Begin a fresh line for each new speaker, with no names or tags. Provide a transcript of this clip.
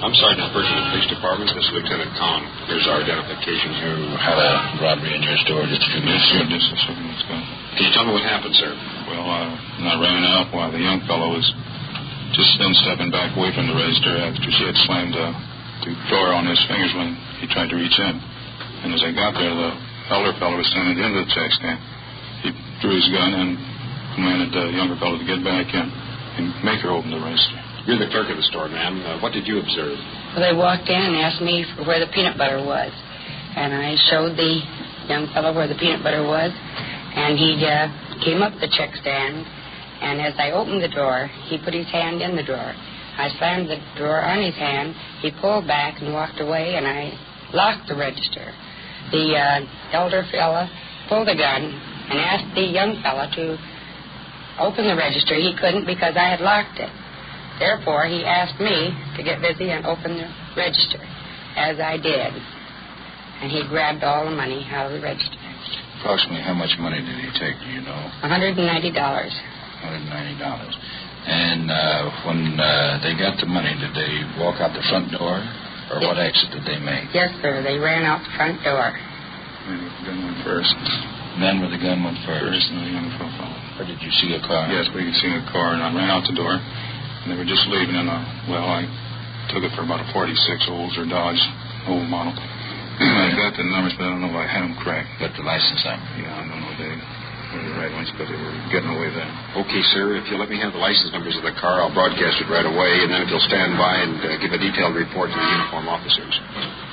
I'm Sergeant Burton of the Police Department. This is Lieutenant Kahn. Here's our identification.
You had a robbery in your store just a few minutes ago.
Just a few minutes ago.
Can you tell me what happened, sir?
Well, I ran out while the young fellow was just stepping back away from the register after she had slammed the drawer on his fingers when he tried to reach in. And as I got there, the elder fellow was standing into the check stand. He drew his gun and commanded the younger fellow to get back in and make her open the register.
You're the clerk of the store, ma'am. What did you observe?
Well, they walked in and asked me for where the peanut butter was. And I showed the young fellow where the peanut butter was. And he came up the check stand. And as I opened the drawer, he put his hand in the drawer. I slammed the drawer on his hand. He pulled back and walked away, and I locked the register. The elder fella pulled a gun and asked the young fella to open the register. He couldn't because I had locked it. Therefore, he asked me to get busy and open the register, as I did. And he grabbed all the money out of the register.
Approximately how much money did he take, do you know?
$190.
$190. And when they got the money, did they walk out the front door? Or what exit did they make?
Yes, sir. They ran out the front door.
Maybe the gun went first.
Then where the gun went first?
And the young fellow followed.
Or did you see a car?
Yes, we could see a car, and I ran out the door. And they were just leaving in I took it for about a 46 Olds or Dodge, old model. I got the numbers, but I don't know if I had them correct.
Got the license number?
Yeah, I don't know if they were the right ones, but they were getting away then.
Okay, sir. If you'll let me have the license numbers of the car, I'll broadcast it right away, and then if you'll stand by and give a detailed report to the uniform officers.